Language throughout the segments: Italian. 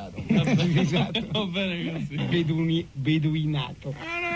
svisato. Va bene così. Beduinato.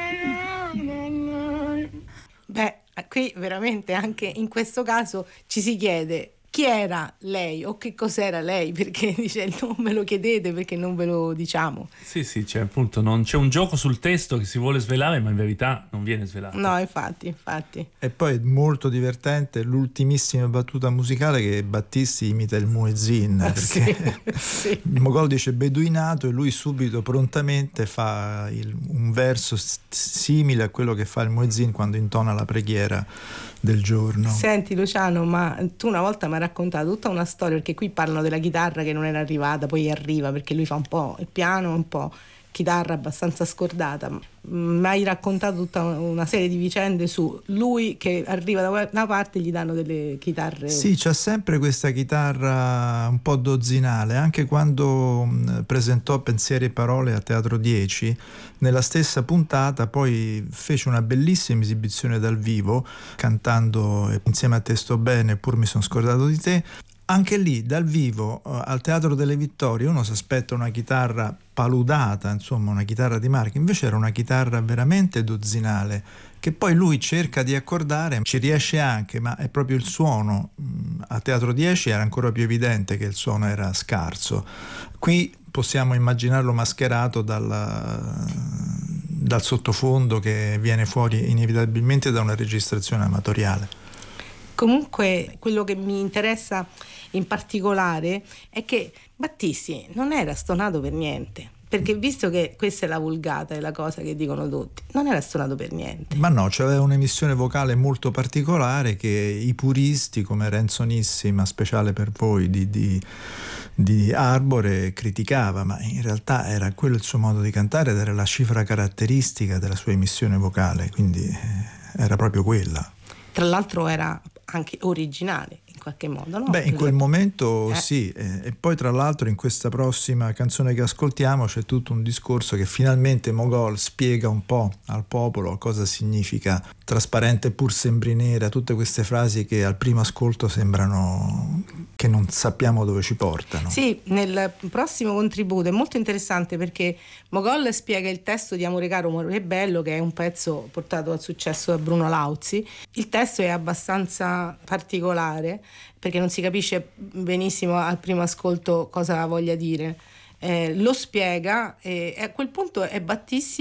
Beh, qui veramente anche in questo caso ci si chiede chi era lei o che cos'era lei, perché dice non me lo chiedete perché non ve lo diciamo. Sì, c'è appunto, non c'è un gioco sul testo che si vuole svelare, ma in verità non viene svelato. No, infatti. E poi molto divertente l'ultimissima battuta musicale che Battisti imita il muezzin, perché sì. Mogol dice beduinato e lui subito prontamente fa un verso simile a quello che fa il muezzin quando intona la preghiera del giorno. Senti Luciano, ma tu una volta mi hai raccontato tutta una storia, perché qui parlano della chitarra che non era arrivata, poi arriva perché lui fa un po' il piano, un po' chitarra abbastanza scordata. Mi hai raccontato tutta una serie di vicende su lui che arriva da una parte e gli danno delle chitarre. Sì, c'ha sempre questa chitarra un po' dozzinale, anche quando presentò Pensieri e Parole a Teatro 10, nella stessa puntata poi fece una bellissima esibizione dal vivo, cantando Insieme a te sto bene, pur mi sono scordato di te. Anche lì, dal vivo, al Teatro delle Vittorie, uno si aspetta una chitarra paludata, insomma una chitarra di marca, invece era una chitarra veramente dozzinale, che poi lui cerca di accordare, ci riesce anche, ma è proprio il suono. A Teatro 10 era ancora più evidente che il suono era scarso. Qui possiamo immaginarlo mascherato dal sottofondo che viene fuori inevitabilmente da una registrazione amatoriale. Comunque quello che mi interessa in particolare è che Battisti non era stonato per niente, perché visto che questa è la vulgata, è la cosa che dicono tutti, non era stonato per niente. Ma no, c'aveva un'emissione vocale molto particolare che i puristi come Renzo Nissi, ma speciale per voi, di Arbore, criticava, ma in realtà era quello il suo modo di cantare ed era la cifra caratteristica della sua emissione vocale, quindi era proprio quella. Tra l'altro era anche originale in qualche modo, no? Beh, in quel momento sì, e poi tra l'altro in questa prossima canzone che ascoltiamo c'è tutto un discorso che finalmente Mogol spiega un po' al popolo cosa significa trasparente pur sembri nera, tutte queste frasi che al primo ascolto sembrano che non sappiamo dove ci portano. Sì, nel prossimo contributo è molto interessante perché Mogol spiega il testo di Amore caro, amore bello, che è un pezzo portato al successo da Bruno Lauzi. Il testo è abbastanza particolare perché non si capisce benissimo al primo ascolto cosa voglia dire. Lo spiega e a quel punto è Battisti